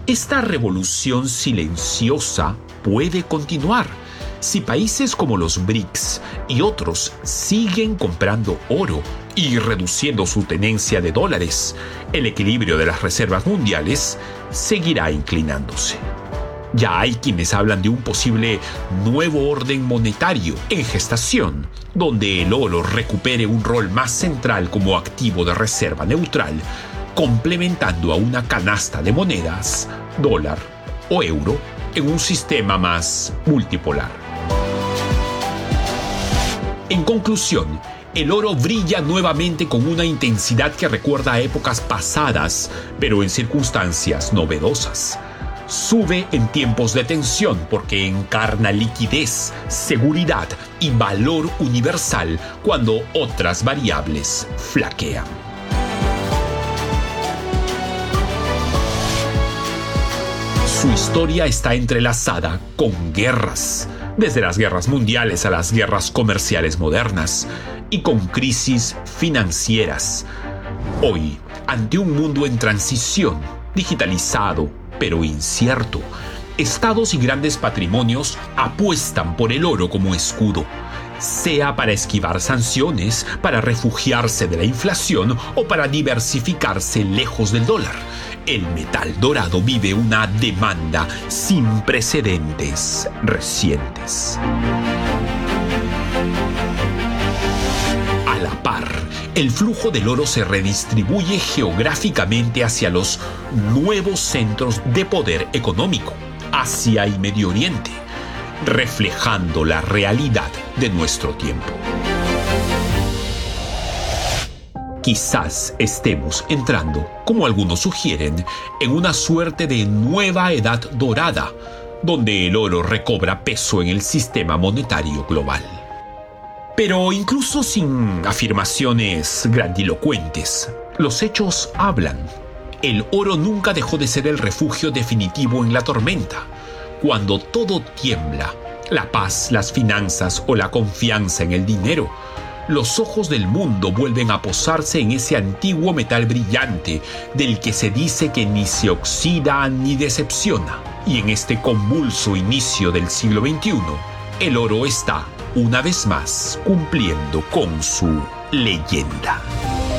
Esta revolución silenciosa puede continuar si países como los BRICS y otros siguen comprando oro y reduciendo su tenencia de dólares. El equilibrio de las reservas mundiales seguirá inclinándose. Ya hay quienes hablan de un posible nuevo orden monetario en gestación, donde el oro recupere un rol más central como activo de reserva neutral, complementando a una canasta de monedas, dólar o euro, en un sistema más multipolar. En conclusión, el oro brilla nuevamente con una intensidad que recuerda a épocas pasadas, pero en circunstancias novedosas. Sube en tiempos de tensión porque encarna liquidez, seguridad y valor universal cuando otras variables flaquean. Su historia está entrelazada con guerras, desde las guerras mundiales a las guerras comerciales modernas, y con crisis financieras. Hoy, ante un mundo en transición, digitalizado, pero incierto, estados y grandes patrimonios apuestan por el oro como escudo, sea para esquivar sanciones, para refugiarse de la inflación o para diversificarse lejos del dólar. El metal dorado vive una demanda sin precedentes recientes. A la par, el flujo del oro se redistribuye geográficamente hacia los nuevos centros de poder económico, Asia y Medio Oriente, reflejando la realidad de nuestro tiempo. Quizás estemos entrando, como algunos sugieren, en una suerte de nueva edad dorada, donde el oro recobra peso en el sistema monetario global. Pero incluso sin afirmaciones grandilocuentes, los hechos hablan. El oro nunca dejó de ser el refugio definitivo en la tormenta. Cuando todo tiembla, la paz, las finanzas o la confianza en el dinero, los ojos del mundo vuelven a posarse en ese antiguo metal brillante del que se dice que ni se oxida ni decepciona. Y en este convulso inicio del siglo XXI, el oro está, una vez más, cumpliendo con su leyenda.